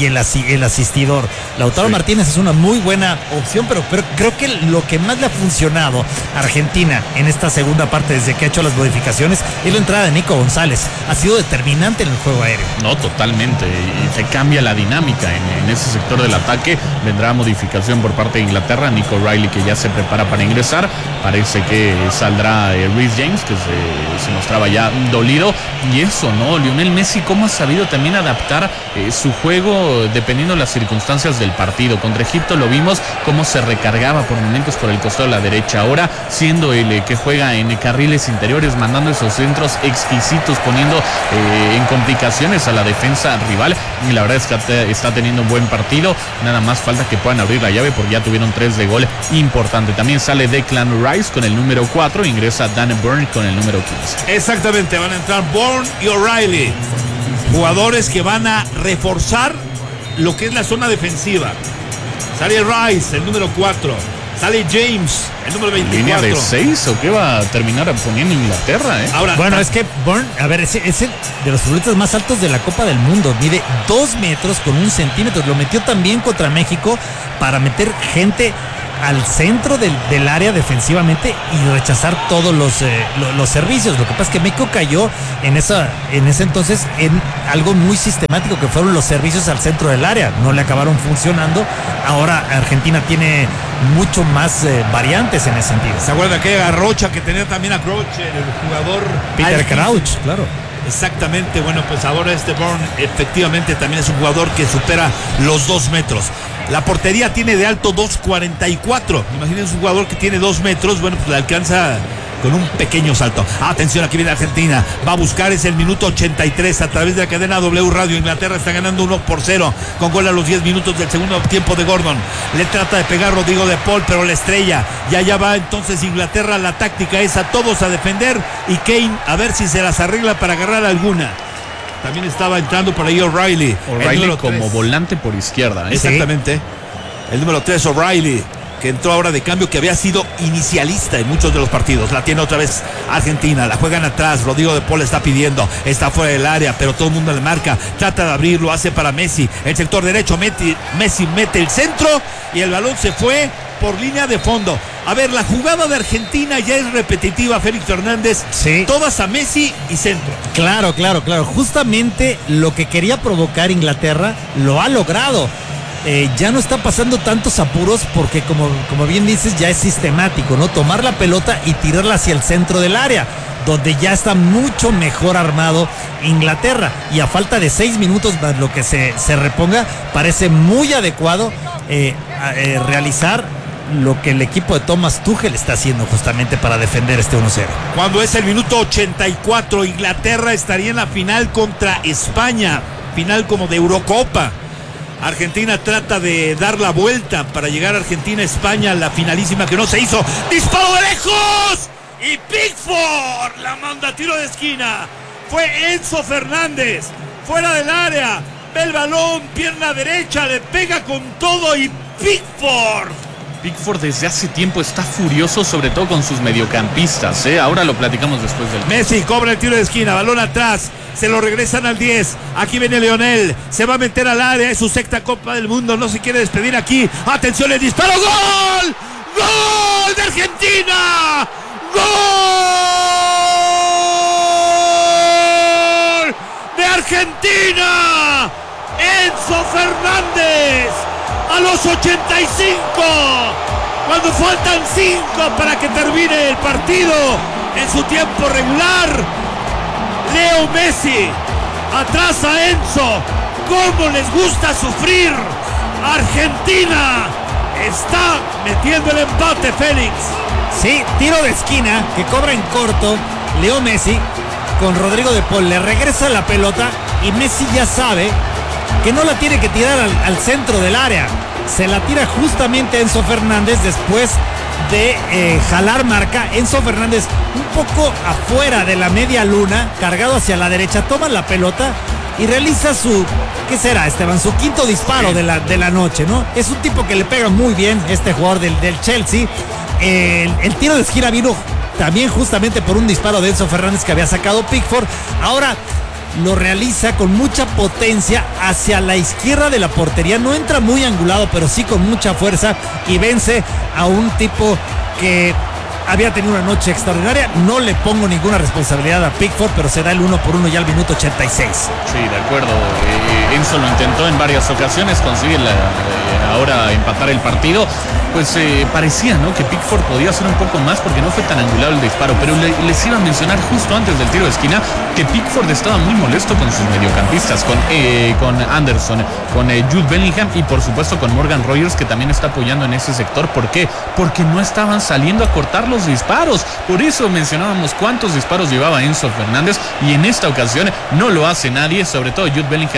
el asistidor. Lautaro Martínez es una muy buena opción, pero creo que lo que más le ha funcionado a Argentina en esta segunda parte, desde que ha hecho las modificaciones, es la entrada de Nico González. Ha sido determinante en el juego aéreo. No, totalmente, y se cambia la dinámica en ese sector del ataque. Vendrá modificación por parte de Inglaterra, Nico Riley, que ya se prepara para ingresar, parece que saldrá Reece James, que se mostraba ya dolido, y eso, ¿no? Lionel Messi, cómo ha sabido también adaptar su juego dependiendo de las circunstancias del partido. Contra Egipto lo vimos cómo se recargaba por momentos por el costado de la derecha, ahora siendo el que juega en carriles interiores, mandando esos centros exquisitos, poniendo en complicaciones a la defensa rival, y la verdad es que está teniendo un buen partido. Nada más falta que puedan abrir la llave, porque ya tuvieron 3 de gol importante. También sale Declan Rice con el número 4, ingresa Dan Burn con el número 15. Exactamente, van a entrar Bourne y O'Reilly. jugadores que van a reforzar lo que es la zona defensiva. Sale Rice, el número 4. Sale James, el número 24. ¿Línea de 6 o qué va a terminar poniendo Inglaterra? Ahora, bueno, es que Bourne, a ver, es de los futbolistas más altos de la Copa del Mundo. Mide 2 metros con 1 centímetro. Lo metió también contra México para meter gente al centro del área defensivamente y rechazar todos los servicios. Lo que pasa es que México cayó en ese entonces en algo muy sistemático, que fueron los servicios al centro del área. No le acabaron funcionando. Ahora Argentina tiene mucho más variantes en ese sentido. ¿Se acuerda que Garrocha, que tenía también a Crouch, el jugador Peter Crouch, claro? Exactamente. Bueno, pues ahora Bourne efectivamente también es un jugador que supera los 2 metros. La portería tiene de alto 2.44. Imagínense un jugador que tiene 2 metros. Bueno, pues le alcanza con un pequeño salto. Atención, aquí viene Argentina. Va a buscar, es el minuto 83 a través de la cadena W Radio. Inglaterra está ganando 1-0 con gol a los 10 minutos del segundo tiempo de Gordon. Le trata de pegar Rodrigo de Paul, pero la estrella. Y allá va entonces Inglaterra. La táctica es a todos a defender y Kane a ver si se las arregla para agarrar alguna. También estaba entrando por ahí O'Reilly como volante por izquierda. Exactamente. El número 3, O'Reilly, que entró ahora de cambio, que había sido inicialista en muchos de los partidos. La tiene otra vez Argentina, la juegan atrás. Rodrigo de Paul está pidiendo, está fuera del área, pero todo el mundo le marca. Trata de abrirlo, hace para Messi. El sector derecho, Messi mete el centro y el balón se fue por línea de fondo. A ver, la jugada de Argentina ya es repetitiva, Félix Fernández. Sí. Todas a Messi y centro. Claro. Justamente lo que quería provocar Inglaterra lo ha logrado. Ya no está pasando tantos apuros porque como bien dices, ya es sistemático, ¿no? Tomar la pelota y tirarla hacia el centro del área, donde ya está mucho mejor armado Inglaterra. Y a falta de 6 minutos más lo que se reponga, parece muy adecuado realizar lo que el equipo de Thomas Tuchel está haciendo justamente para defender este 1-0. Cuando es el minuto 84, Inglaterra estaría en la final contra España, final como de Eurocopa. Argentina trata de dar la vuelta para llegar a Argentina-España, la finalísima que no se hizo. ¡Disparo de lejos! Y Pickford la manda a tiro de esquina. Fue Enzo Fernández, fuera del área. Ve el balón, pierna derecha, le pega con todo y Pickford desde hace tiempo está furioso, sobre todo con sus mediocampistas, ¿eh? Ahora lo platicamos después del... Messi cobra el tiro de esquina, balón atrás, se lo regresan al 10. Aquí viene Lionel, se va a meter al área, es su 6ª Copa del Mundo, no se quiere despedir aquí. Atención, el disparo, ¡gol! ¡Gol de Argentina! ¡Gol de Argentina! Enzo Fernández a los 85, cuando faltan 5 para que termine el partido en su tiempo regular. Leo Messi atrás a Enzo. ¿Cómo les gusta sufrir? Argentina está metiendo el empate, Félix. Sí, tiro de esquina que cobra en corto Leo Messi con Rodrigo de Paul. Le regresa la pelota y Messi ya sabe que no la tiene que tirar al centro del área. Se la tira justamente a Enzo Fernández después de jalar marca. Enzo Fernández un poco afuera de la media luna, cargado hacia la derecha, toma la pelota y realiza ¿qué será, Esteban? Su 5.º disparo de la noche, ¿no? Es un tipo que le pega muy bien, este jugador del Chelsea. El tiro de esquina vino también justamente por un disparo de Enzo Fernández que había sacado Pickford. Ahora lo realiza con mucha potencia hacia la izquierda de la portería. No entra muy angulado, pero sí con mucha fuerza y vence a un tipo que había tenido una noche extraordinaria. No le pongo ninguna responsabilidad a Pickford, pero se da el 1-1 ya al minuto 86. Sí, de acuerdo. Enzo lo intentó en varias ocasiones, consigue ahora empatar el partido. Pues parecía, ¿no?, que Pickford podía hacer un poco más porque no fue tan angulado el disparo, pero les iba a mencionar justo antes del tiro de esquina que Pickford estaba muy molesto con sus mediocampistas, con Anderson, con Jude Bellingham y por supuesto con Morgan Rogers, que también está apoyando en ese sector. ¿Por qué? Porque no estaban saliendo a cortar los disparos. Por eso mencionábamos cuántos disparos llevaba Enzo Fernández y en esta ocasión no lo hace nadie, sobre todo Jude Bellingham, que no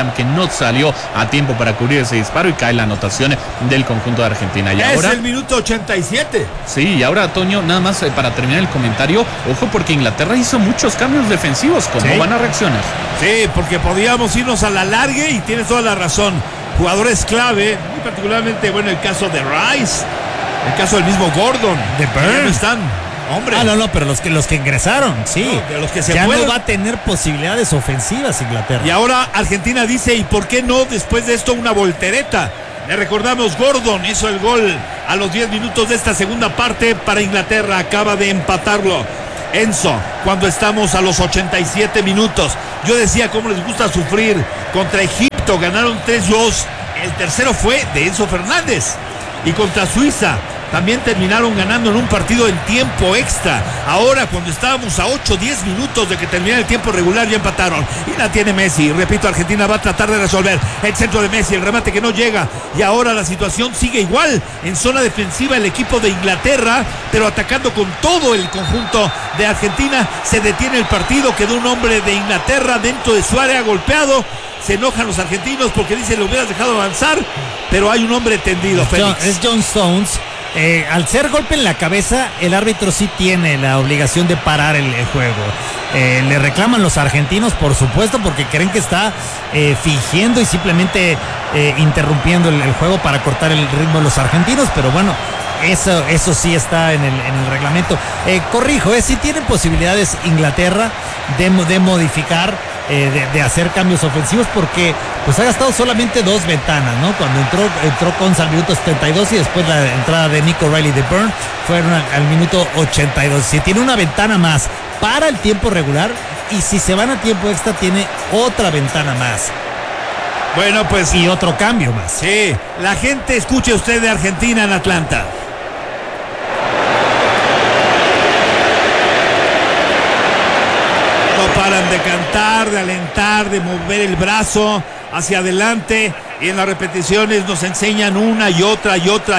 no salió a tiempo para cubrir ese disparo y cae la anotación del conjunto de Argentina. Y es ahora, el minuto 87. Sí, y ahora, Toño, nada más para terminar el comentario, ojo porque Inglaterra hizo muchos cambios defensivos. ¿Cómo van a reaccionar? Sí, porque podíamos irnos a la largue y tienes toda la razón. Jugadores clave, muy particularmente, bueno, el caso de Rice, el caso del mismo Gordon, de Burn. Ya no están, hombre. No, pero los que ingresaron, sí. No, de los que se ya fueron. no va a tener posibilidades ofensivas Inglaterra. Y ahora Argentina dice, ¿y por qué no después de esto una voltereta? Le recordamos, Gordon hizo el gol a los 10 minutos de esta segunda parte para Inglaterra, acaba de empatarlo Enzo, cuando estamos a los 87 minutos. Yo decía cómo les gusta sufrir contra Egipto, ganaron 3-2, el tercero fue de Enzo Fernández. Y contra Suiza también terminaron ganando en un partido en tiempo extra. Ahora, cuando estábamos a 8-10 minutos de que terminara el tiempo regular, ya empataron. Y la tiene Messi. Repito, Argentina va a tratar de resolver. El centro de Messi, el remate que no llega. Y ahora la situación sigue igual. En zona defensiva el equipo de Inglaterra, pero atacando con todo el conjunto de Argentina. Se detiene el partido. Quedó un hombre de Inglaterra dentro de su área golpeado. Se enojan los argentinos porque dicen, lo hubieras dejado avanzar. Pero hay un hombre tendido, Félix. Es John Stones. Al ser golpe en la cabeza, el árbitro sí tiene la obligación de parar el juego. Le reclaman los argentinos, por supuesto, porque creen que está fingiendo y simplemente interrumpiendo el juego para cortar el ritmo de los argentinos, pero bueno, eso sí está en el reglamento. Corrijo, sí tienen posibilidades Inglaterra de modificar, de hacer cambios ofensivos, porque pues ha gastado solamente 2 ventanas, ¿no? Cuando entró Konsa al minuto 72 y después la entrada de Nico Riley de Burn fueron al minuto 82. Si tiene una ventana más para el tiempo regular, y si se van a tiempo extra tiene otra ventana más. Bueno, pues, y otro cambio más. Sí, la gente, escuche usted, de Argentina en Atlanta. No paran de cantar, de alentar, de mover el brazo hacia adelante, y en las repeticiones nos enseñan una y otra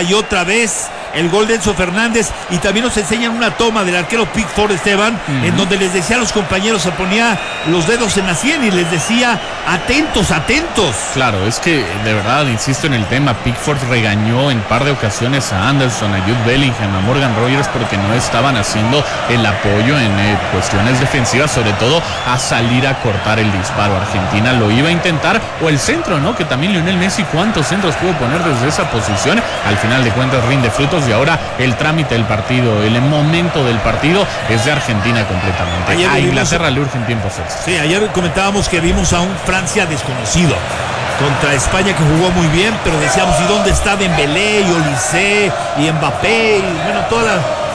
vez el gol de Enzo Fernández, y también nos enseñan una toma del arquero Pickford, Esteban, en donde les decía a los compañeros, se ponía los dedos en la sien y les decía, atentos. Claro, es que de verdad, insisto en el tema, Pickford regañó en par de ocasiones a Anderson, a Jude Bellingham, a Morgan Rogers, porque no estaban haciendo el apoyo en cuestiones defensivas, sobre todo a salir a cortar el disparo. Argentina lo iba a intentar, o el centro, ¿no? Que también Lionel Messi, ¿cuántos centros pudo poner desde esa posición? Al final de cuentas rinde frutos, y ahora el trámite del partido, el momento del partido es de Argentina completamente. Ayer a Inglaterra le urgen tiempos extras. Sí, ayer comentábamos que vimos a un Francia desconocido contra España, que jugó muy bien, pero decíamos, ¿y dónde está Dembélé y Olise y Mbappé? Y bueno, toda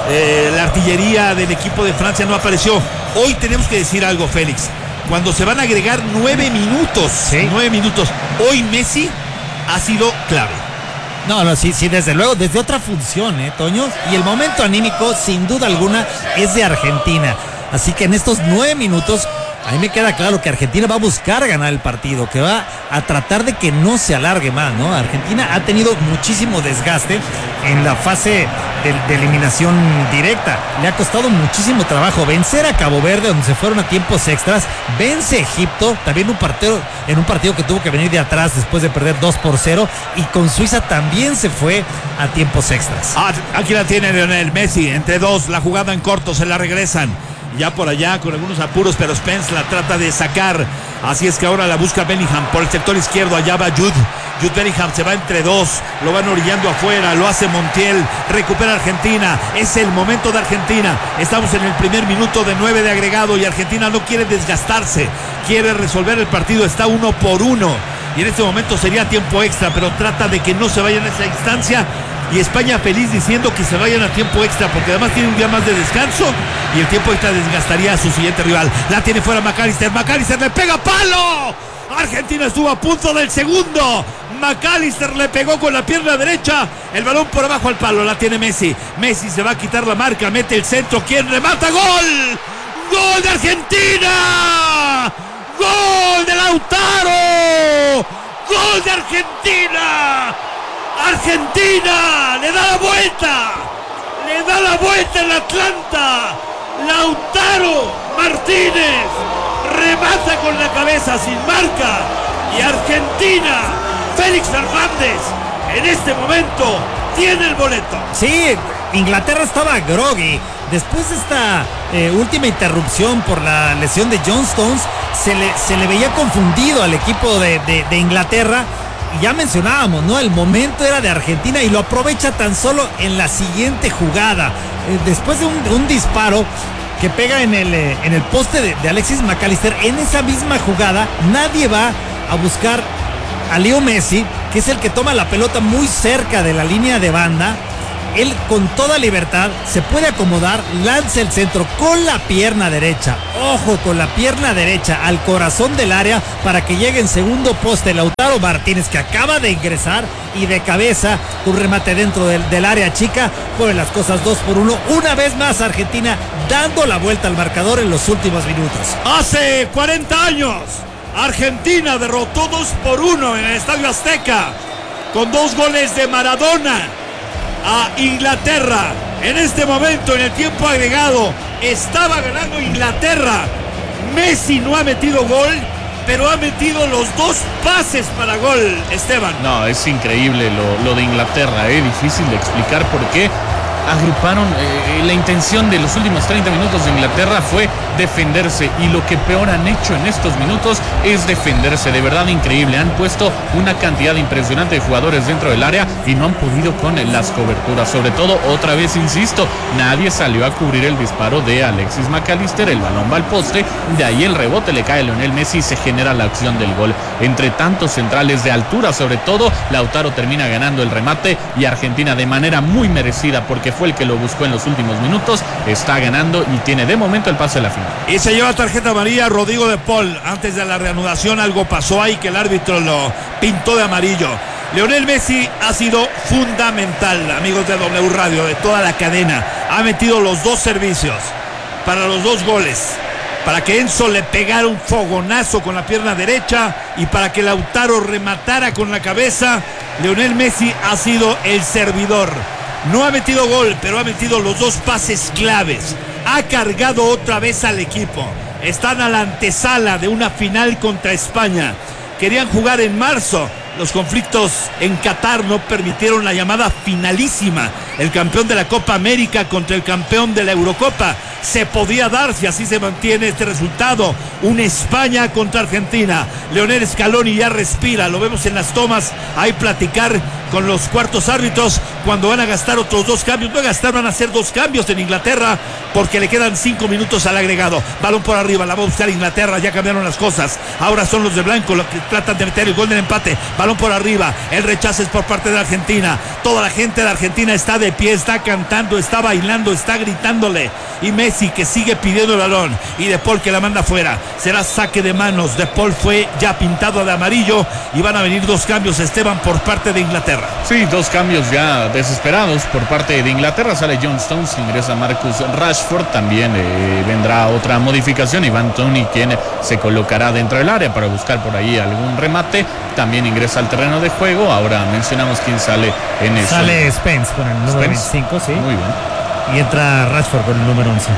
la artillería del equipo de Francia no apareció. Hoy tenemos que decir algo, Félix. Cuando se van a agregar 9 minutos, ¿sí? 9 minutos, hoy Messi ha sido clave. No, sí, desde luego, desde otra función, Toño, y el momento anímico, sin duda alguna, es de Argentina. Así que en estos 9 minutos, a mí me queda claro que Argentina va a buscar ganar el partido, que va a tratar de que no se alargue más, ¿no? Argentina ha tenido muchísimo desgaste en la fase de eliminación directa. Le ha costado muchísimo trabajo vencer a Cabo Verde, donde se fueron a tiempos extras. Vence a Egipto, también en un partido que tuvo que venir de atrás después de perder 2-0. Y con Suiza también se fue a tiempos extras. Aquí la tiene Lionel Messi, entre dos, la jugada en corto, se la regresan. Ya por allá con algunos apuros, pero Spence la trata de sacar. Así es que ahora la busca Bellingham por el sector izquierdo. Allá va Jude Bellingham, se va entre dos, lo van orillando afuera, lo hace Montiel, recupera Argentina. Es el momento de Argentina. Estamos en el primer minuto de 9 de agregado y Argentina no quiere desgastarse, quiere resolver el partido, está 1-1 y en este momento sería tiempo extra, pero trata de que no se vayan a esa instancia. Y España feliz diciendo que se vayan a tiempo extra, porque además tiene un día más de descanso y el tiempo extra desgastaría a su siguiente rival. La tiene fuera McAllister le pega palo. Argentina estuvo a punto del segundo. McAllister le pegó con la pierna derecha, el balón por abajo al palo. La tiene Messi se va a quitar la marca, mete el centro, ¿quién remata? ¡Gol! ¡Gol de Argentina! ¡Gol de Lautaro! ¡Gol de Argentina! Argentina le da la vuelta en Atlanta. Lautaro Martínez remata con la cabeza sin marca y Argentina, Félix Fernández, en este momento tiene el boleto. Sí, Inglaterra estaba groggy. Después de esta última interrupción por la lesión de John Stones, se le veía confundido al equipo de Inglaterra. Y ya mencionábamos, ¿no? El momento era de Argentina y lo aprovecha tan solo en la siguiente jugada. Después de un disparo que pega en el poste de Alexis McAllister, en esa misma jugada nadie va a buscar a Leo Messi, que es el que toma la pelota muy cerca de la línea de banda. Él con toda libertad se puede acomodar, lanza el centro con la pierna derecha, ojo, con la pierna derecha al corazón del área para que llegue en segundo poste Lautaro Martínez, que acaba de ingresar, y de cabeza un remate dentro del área chica, pone las cosas 2-1. Una vez más Argentina dando la vuelta al marcador en los últimos minutos. Hace 40 años Argentina derrotó 2-1 en el Estadio Azteca con 2 goles de Maradona a Inglaterra. En este momento, en el tiempo agregado, estaba ganando Inglaterra. Messi no ha metido gol, pero ha metido los 2 pases para gol, Esteban. No, es increíble lo de Inglaterra, difícil de explicar por qué agruparon. La intención de los últimos 30 minutos de Inglaterra fue defenderse, y lo que peor han hecho en estos minutos es defenderse. De verdad increíble, han puesto una cantidad impresionante de jugadores dentro del área y no han podido con las coberturas. Sobre todo, otra vez insisto, nadie salió a cubrir el disparo de Alexis McAllister. El balón va al poste, de ahí el rebote le cae a Lionel Messi y se genera la acción del gol. Entre tantos centrales de altura, sobre todo, Lautaro termina ganando el remate, y Argentina, de manera muy merecida, porque fue el que lo buscó en los últimos minutos, está ganando y tiene de momento el pase a la final. Y se lleva tarjeta amarilla Rodrigo de Paul. Antes de la reanudación algo pasó ahí que el árbitro lo pintó de amarillo. Lionel Messi ha sido fundamental, amigos de W Radio, de toda la cadena. Ha metido los 2 servicios para los 2 goles, para que Enzo le pegara un fogonazo con la pierna derecha y para que Lautaro rematara con la cabeza. Lionel Messi ha sido el servidor. No ha metido gol, pero ha metido los 2 pases claves. Ha cargado otra vez al equipo. Están a la antesala de una final contra España. Querían jugar en marzo. Los conflictos en Qatar no permitieron la llamada finalísima. El campeón de la Copa América contra el campeón de la Eurocopa. Se podía dar si así se mantiene este resultado. Una España contra Argentina. Leonel Scaloni ya respira. Lo vemos en las tomas. Ahí platicar con los cuartos árbitros cuando van a gastar otros 2 cambios. No gastar, van a hacer 2 cambios en Inglaterra porque le quedan 5 minutos al agregado. Balón por arriba, la va a buscar Inglaterra. Ya cambiaron las cosas. Ahora son los de blanco los que tratan de meter el gol del empate. Balón por arriba, el rechazo es por parte de Argentina. Toda la gente de Argentina está de pie, está cantando, está bailando, está gritándole. Y Messi, que sigue pidiendo el balón, y De Paul, que la manda fuera. Será saque de manos. De Paul fue ya pintado de amarillo y van a venir 2 cambios, Esteban, por parte de Inglaterra. Sí, 2 cambios ya desesperados por parte de Inglaterra. Sale John Stones, ingresa Marcus Rashford. También vendrá otra modificación, Ivan Toney, quien se colocará dentro del área para buscar por ahí algún remate. También ingresa al terreno de juego. Ahora mencionamos quién sale en eso. Sale Spence con el número 25, sí. Muy bien. Y entra Rashford con el número 11.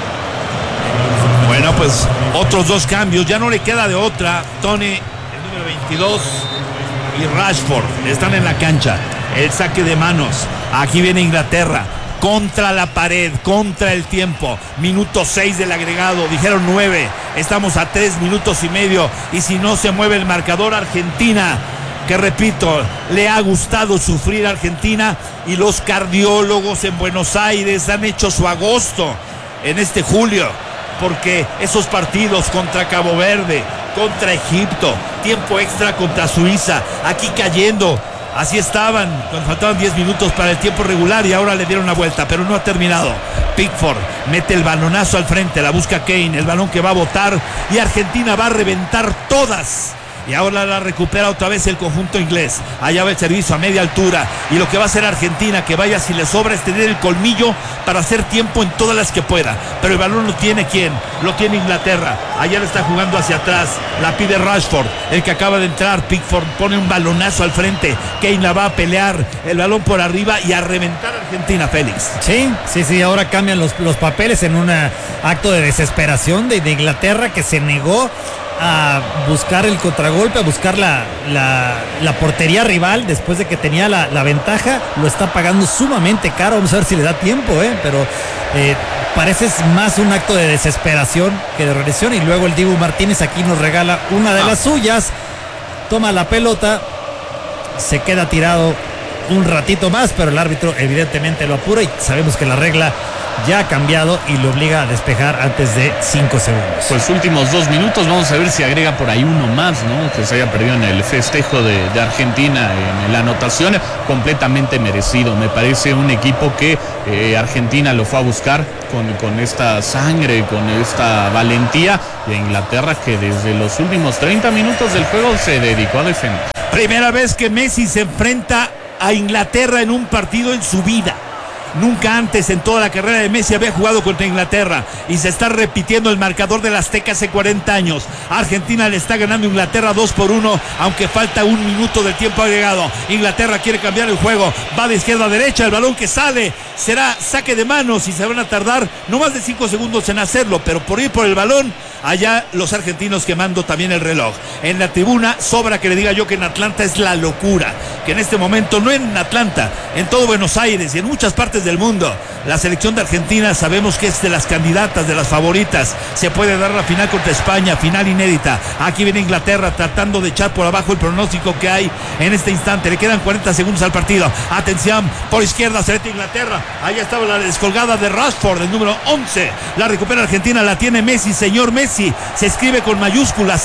Bueno, pues otros 2 cambios. Ya no le queda de otra. Toney, el número 22, y Rashford están en la cancha. El saque de manos. Aquí viene Inglaterra. Contra la pared, contra el tiempo. Minuto 6 del agregado. Dijeron 9. Estamos a 3 minutos y medio. Y si no se mueve el marcador, Argentina, que repito, le ha gustado sufrir a Argentina, y los cardiólogos en Buenos Aires han hecho su agosto en este julio, porque esos partidos contra Cabo Verde, contra Egipto, tiempo extra contra Suiza, aquí cayendo. Así estaban cuando faltaban 10 minutos para el tiempo regular, y ahora le dieron la vuelta, pero no ha terminado. Pickford mete el balonazo al frente, la busca Kane, el balón que va a botar, y Argentina va a reventar todas. Y ahora la recupera otra vez el conjunto inglés. Allá va el servicio a media altura. Y lo que va a hacer Argentina, que vaya si le sobra, es tener el colmillo para hacer tiempo en todas las que pueda. Pero el balón lo tiene ¿quién? Lo tiene Inglaterra. Allá le está jugando hacia atrás. La pide Rashford, el que acaba de entrar. Pickford pone un balonazo al frente. Kane la va a pelear. El balón por arriba y a reventar a Argentina, Félix. Sí. Ahora cambian los papeles en un acto de desesperación de Inglaterra, que se negó a buscar el contragolpe, a buscar la portería rival después de que tenía la ventaja. Lo está pagando sumamente caro. Vamos a ver si le da tiempo, pero parece más un acto de desesperación que de reacción. Y luego el Dibu Martínez aquí nos regala una de las suyas. Toma la pelota, se queda tirado un ratito más, pero el árbitro evidentemente lo apura y sabemos que la regla ya ha cambiado y lo obliga a despejar antes de 5 segundos. Pues últimos 2 minutos, vamos a ver si agrega por ahí uno más, ¿no? Que se haya perdido en el festejo de Argentina en la anotación, completamente merecido. Me parece un equipo que Argentina lo fue a buscar con esta sangre, con esta valentía, y a Inglaterra que desde los últimos 30 minutos del juego se dedicó a defender. Primera vez que Messi se enfrenta a Inglaterra en un partido en su vida. Nunca antes en toda la carrera de Messi había jugado contra Inglaterra y se está repitiendo el marcador del Azteca hace 40 años. Argentina le está ganando a Inglaterra 2-1, aunque falta 1 minuto del tiempo agregado. Inglaterra quiere cambiar el juego, va de izquierda a derecha, el balón que sale será saque de manos y se van a tardar no más de 5 segundos en hacerlo, pero por ir por el balón, allá los argentinos quemando también el reloj. En la tribuna sobra que le diga yo que en Atlanta es la locura, que en este momento, no en Atlanta, en todo Buenos Aires y en muchas partes del mundo, la selección de Argentina sabemos que es de las candidatas, de las favoritas. Se puede dar la final contra España, final inédita. Aquí viene Inglaterra tratando de echar por abajo el pronóstico que hay en este instante. Le quedan 40 segundos al partido. Atención, por izquierda se mete Inglaterra. Ahí estaba la descolgada de Rashford, el número 11. La recupera Argentina, la tiene Messi, señor Messi. Se escribe con mayúsculas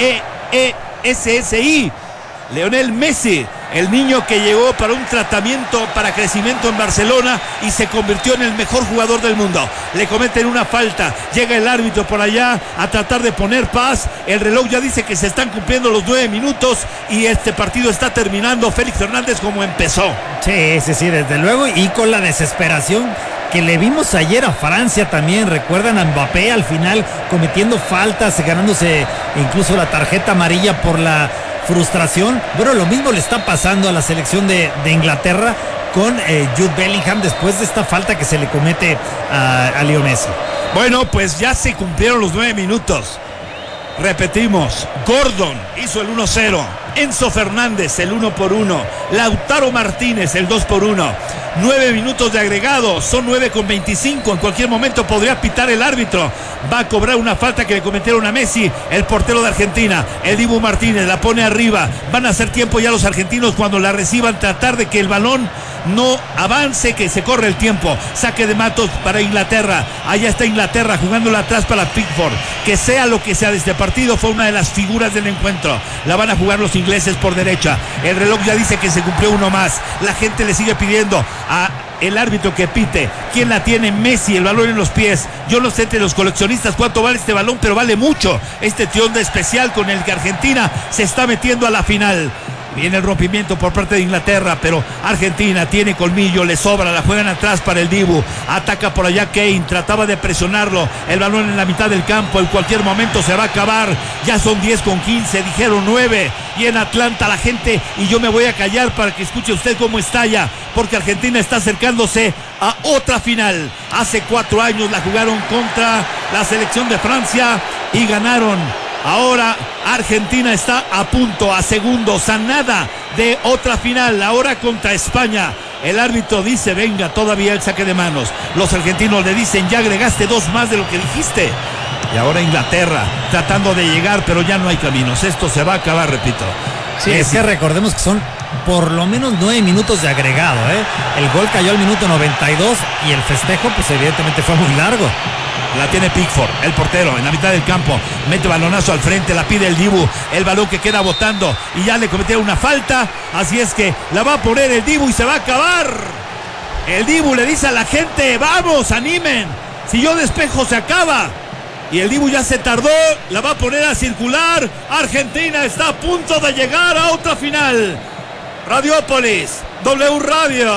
MEESSI. Lionel Messi, el niño que llegó para un tratamiento para crecimiento en Barcelona y se convirtió en el mejor jugador del mundo. Le cometen una falta, llega el árbitro por allá a tratar de poner paz. El reloj ya dice que se están cumpliendo los 9 minutos y este partido está terminando. Félix Fernández como empezó. Sí, desde luego, y con la desesperación que le vimos ayer a Francia también. Recuerdan a Mbappé al final cometiendo faltas, ganándose incluso la tarjeta amarilla por la frustración. Bueno, lo mismo le está pasando a la selección de Inglaterra con Jude Bellingham después de esta falta que se le comete a Leo Messi. Bueno, pues ya se cumplieron los 9 minutos. Repetimos, Gordon hizo el 1-0, Enzo Fernández el 1-1, Lautaro Martínez el 2-1. 9 minutos de agregado, son 9:25. En cualquier momento podría pitar el árbitro. Va a cobrar una falta que le cometieron a Messi, el portero de Argentina. El Dibu Martínez la pone arriba. Van a hacer tiempo ya los argentinos cuando la reciban, tratar de que el balón no avance, que se corre el tiempo. Saque de matos para Inglaterra. Allá está Inglaterra jugándola atrás para Pickford. Que sea lo que sea de este partido, fue una de las figuras del encuentro. La van a jugar los ingleses por derecha. El reloj ya dice que se cumplió uno más. La gente le sigue pidiendo a el árbitro que pite. ¿Quién la tiene? Messi, el balón en los pies. Yo no sé entre los coleccionistas cuánto vale este balón, pero vale mucho. Este triunfo especial con el que Argentina se está metiendo a la final. Viene el rompimiento por parte de Inglaterra, pero Argentina tiene colmillo, le sobra, la juegan atrás para el Dibu. Ataca por allá Kane, trataba de presionarlo. El balón en la mitad del campo, en cualquier momento se va a acabar. Ya son 10:15, dijeron 9. Y en Atlanta la gente, y yo me voy a callar para que escuche usted cómo estalla, porque Argentina está acercándose a otra final. Hace 4 años la jugaron contra la selección de Francia y ganaron. Ahora Argentina está a punto, a segundos, a nada de otra final, ahora contra España. El árbitro dice, venga, todavía el saque de manos. Los argentinos le dicen, ya agregaste 2 más de lo que dijiste. Y ahora Inglaterra tratando de llegar, pero ya no hay caminos. Esto se va a acabar, repito. Sí, es que recordemos que son por lo menos 9 minutos de agregado, El gol cayó al minuto 92 y el festejo, pues evidentemente fue muy largo. La tiene Pickford, el portero, en la mitad del campo. Mete balonazo al frente, la pide el Dibu. El balón que queda botando y ya le cometieron una falta. Así es que la va a poner el Dibu y se va a acabar. El Dibu le dice a la gente, vamos, animen. Si yo despejo se acaba. Y el Dibu ya se tardó, la va a poner a circular. Argentina está a punto de llegar a otra final. Radiopolis, W Radio,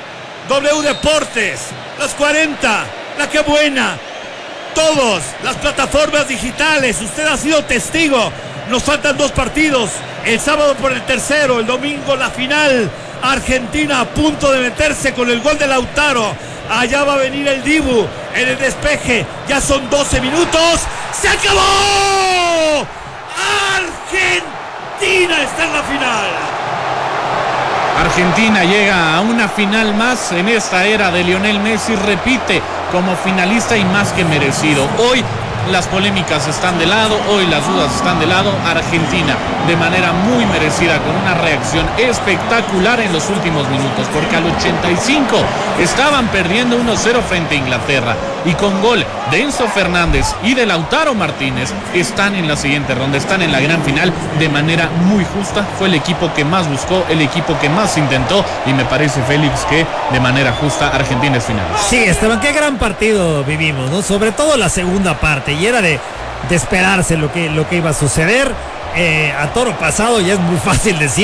W Deportes, las 40, la que buena. Todos, las plataformas digitales, usted ha sido testigo. Nos faltan 2 partidos, el sábado por el tercero, el domingo la final. Argentina a punto de meterse con el gol de Lautaro. Allá va a venir el Dibu en el despeje. Ya son 12 minutos. ¡Se acabó! Argentina está en la final. Argentina llega a una final más en esta era de Lionel Messi, repite como finalista y más que merecido. Hoy las polémicas están de lado, hoy las dudas están de lado. Argentina de manera muy merecida, con una reacción espectacular en los últimos minutos, porque al 85 estaban perdiendo 1-0 frente a Inglaterra, y con gol de Enzo Fernández y de Lautaro Martínez están en la siguiente ronda, están en la gran final de manera muy justa. Fue el equipo que más buscó, el equipo que más intentó, y me parece, Félix, que de manera justa Argentina es final. Sí, Esteban, qué gran partido vivimos, ¿no? Sobre todo la segunda parte, y era de esperarse lo que iba a suceder. A toro pasado ya es muy fácil decir.